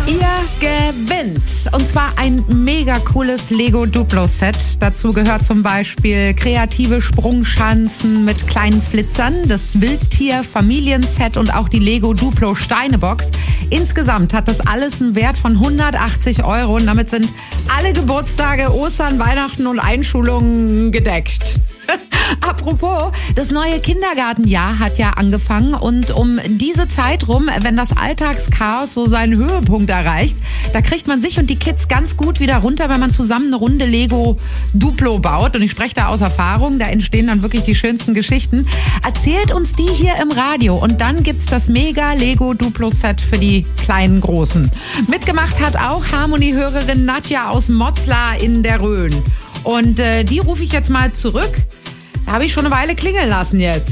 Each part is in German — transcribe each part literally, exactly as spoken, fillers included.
Ihr gewinnt. Und zwar ein mega cooles Lego Duplo-Set. Dazu gehört zum Beispiel kreative Sprungschanzen mit kleinen Flitzern, das Wildtier-Familienset und auch die Lego Duplo Steinebox. Insgesamt hat das alles einen Wert von hundertachtzig Euro und damit sind alle Geburtstage, Ostern, Weihnachten und Einschulungen gedeckt. Apropos, das neue Kindergartenjahr hat ja angefangen und um diese Zeit rum, wenn das Alltagschaos so seinen Höhepunkt erreicht, da kriegt man sich und die Kids ganz gut wieder runter, wenn man zusammen eine Runde Lego Duplo baut. Und ich spreche da aus Erfahrung, da entstehen dann wirklich die schönsten Geschichten. Erzählt uns die hier im Radio und dann gibt's das mega Lego Duplo Set für die kleinen Großen. Mitgemacht hat auch Harmony-Hörerin Nadja aus Motzlar in der Rhön. Und äh, die rufe ich jetzt mal zurück. Da habe ich schon eine Weile klingeln lassen jetzt.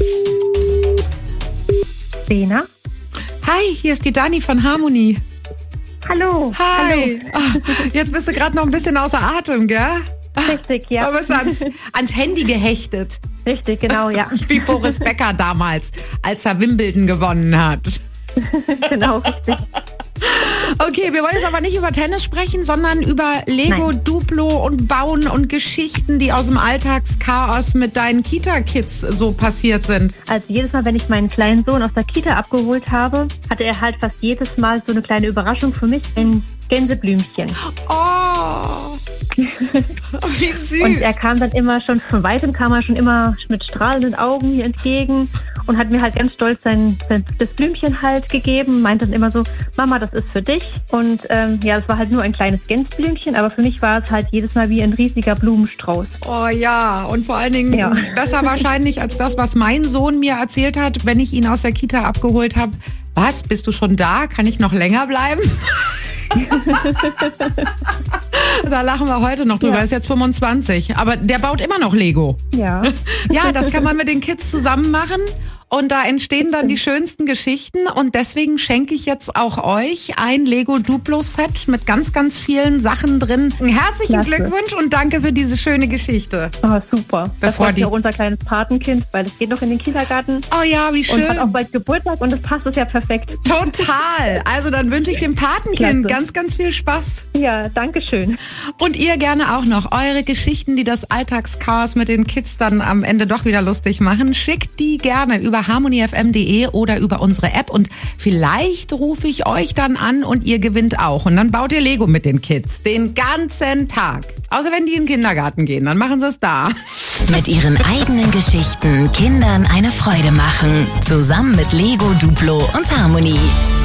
Lena? Hi, hier ist die Dani von Harmony. Hallo. Hi. Hallo. Oh, jetzt bist du gerade noch ein bisschen außer Atem, gell? Richtig, ja. Aber bist du ans, ans Handy gehechtet. Richtig, genau, ja. Wie Boris Becker damals, als er Wimbledon gewonnen hat. Genau, richtig. Okay, wir wollen jetzt aber nicht über Tennis sprechen, sondern über Lego Nein. Duplo und Bauen und Geschichten, die aus dem Alltagschaos mit deinen Kita-Kids so passiert sind. Also jedes Mal, wenn ich meinen kleinen Sohn aus der Kita abgeholt habe, hatte er halt fast jedes Mal so eine kleine Überraschung für mich, ein Gänseblümchen. Oh, wie süß. Und er kam dann immer schon, von weitem kam er schon immer mit strahlenden Augen mir entgegen und hat mir halt ganz stolz sein, sein das Blümchen halt gegeben, meinte dann immer so, Mama, das ist für dich. Und ähm, ja, es war halt nur ein kleines Gänseblümchen, aber für mich war es halt jedes Mal wie ein riesiger Blumenstrauß. Oh ja, und vor allen Dingen Ja. besser wahrscheinlich als das, was mein Sohn mir erzählt hat, wenn ich ihn aus der Kita abgeholt habe. Was, bist du schon da? Kann ich noch länger bleiben? Da lachen wir heute noch drüber. Ja. Er ist jetzt fünfundzwanzig, aber der baut immer noch Lego. Ja. Ja, das kann man mit den Kids zusammen machen und da entstehen dann die schönsten Geschichten und deswegen schenke ich jetzt auch euch ein Lego Duplo Set mit ganz, ganz vielen Sachen drin. Einen herzlichen Klasse. Glückwunsch und danke für diese schöne Geschichte. Oh, super. Das Bevor freut die- sich auch unser kleines Patenkind, weil es geht noch in den Kindergarten Oh ja, wie und hat auch schön. bald Geburtstag und das passt es ja perfekt. Total. Also dann wünsche ich dem Patenkind Klasse. ganz, ganz viel Spaß. Ja, danke schön. Und ihr gerne auch noch eure Geschichten, die das Alltagschaos mit den Kids dann am Ende doch wieder lustig machen. Schickt die gerne über harmony f m punkt d e oder über unsere App und vielleicht rufe ich euch dann an und ihr gewinnt auch. Und dann baut ihr Lego mit den Kids den ganzen Tag. Außer wenn die in den Kindergarten gehen, dann machen sie es da. Mit ihren eigenen Geschichten Kindern eine Freude machen. Zusammen mit Lego Duplo und Harmony.